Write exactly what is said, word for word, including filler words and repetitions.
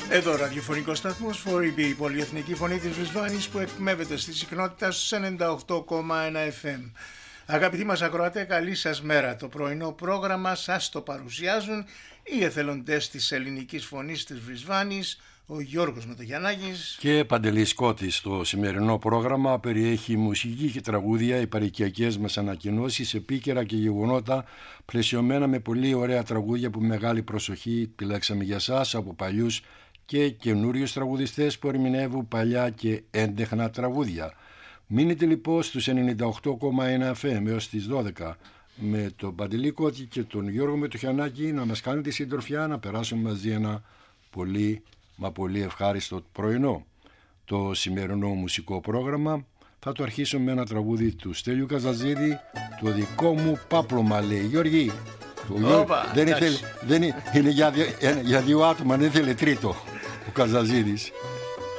Εδώ ραδιοφωνικός σταθμός φορ ι μπι, η πολυεθνική φωνή της Βρισβάνης που εκμεύεται στη συχνότητα στους ενενήντα οκτώ κόμμα ένα εφ εμ. Αγαπητοί μας ακροατέ, καλή σας μέρα. Το πρωινό πρόγραμμα σας το παρουσιάζουν οι εθελοντές της ελληνικής φωνής της Βρισβάνης, ο Γιώργος Μετογιαννάκης και Παντελής Κώτης. Το σημερινό πρόγραμμα περιέχει μουσική και τραγούδια, επαρικιακές μας ανακοινώσεις, επίκαιρα και γεγονότα, πλαισιωμένα με πολύ ωραία τραγούδια που με μεγάλη προσοχή επιλέξαμε για σας από παλιούς και καινούριους τραγουδιστές που ερμηνεύουν παλιά και έντεχνα τραγούδια. Μείνετε λοιπόν στους ενενήντα οκτώ κόμμα ένα εφ εμ έως τις δώδεκα με τον Παντελή Κώτη και τον Γιώργο Μετοχιαννάκη να μας κάνετε συντροφιά, να περάσουμε μαζί ένα πολύ μα πολύ ευχάριστο πρωινό. Το σημερινό μουσικό πρόγραμμα θα το αρχίσω με ένα τραγούδι του Στέλιου Καζαζίδη, το δικό μου πάπλωμα, λέει. Γιώργη, Όπα, δεν ήθελε, δεν είναι, είναι για, δύο, για δύο άτομα, δεν ήθελε τρίτο ο Καζαζίδης.